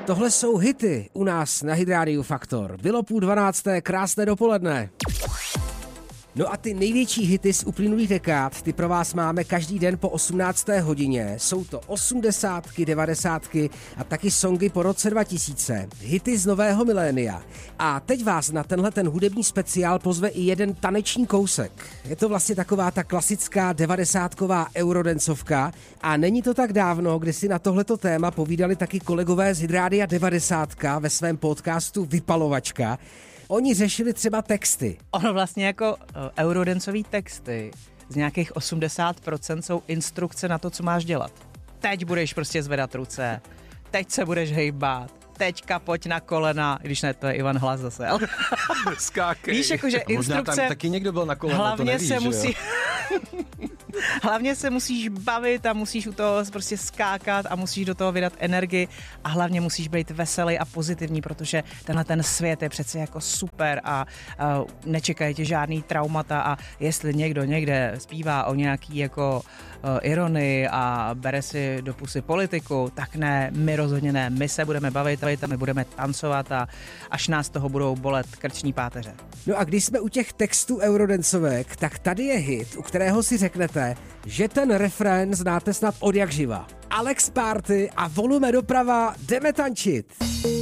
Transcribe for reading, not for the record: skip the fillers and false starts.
Tohle jsou hity u nás na Hit Faktor. Bylo 11:30, krásné dopoledne. No a ty největší hity z uplynulých dekád, ty pro vás máme každý den po 18. hodině. Jsou to 80, 90 a taky songy po roce 2000. Hity z nového milénia. A teď vás na tenhle ten hudební speciál pozve i jeden taneční kousek. Je to vlastně taková ta klasická 90ková eurodancovka a není to tak dávno, kdy si na tohleto téma povídali taky kolegové z Hit 90 ve svém podcastu Vypalovačka. Oni řešili třeba texty. Ono vlastně jako eurodancový texty z nějakých 80% jsou instrukce na to, co máš dělat. Teď budeš prostě zvedat ruce, teď se budeš hejbat, teďka pojď na kolena, když ne, to je Ivan Hlas zase, ale... Skákej. Víš, jakože instrukce... Možná tam taky někdo byl na kolena, hlavně to nevíš, se musí... jo? Hlavně se musíš bavit a musíš u toho prostě skákat a musíš do toho vydat energii a hlavně musíš být veselý a pozitivní, protože tenhle ten svět je přece jako super a nečekají tě žádný traumata a jestli někdo někde zpívá o nějaký jako ironii a bere si do pusy politiku, tak ne, my rozhodně ne, my se budeme bavit a my budeme tancovat a až nás toho budou bolet krční páteře. No a když jsme u těch textů eurodancovek, tak tady je hit, u kterého si řeknete, že ten refrén znáte snad od jak živa. Alex Party a Volume doprava, jdeme tančit.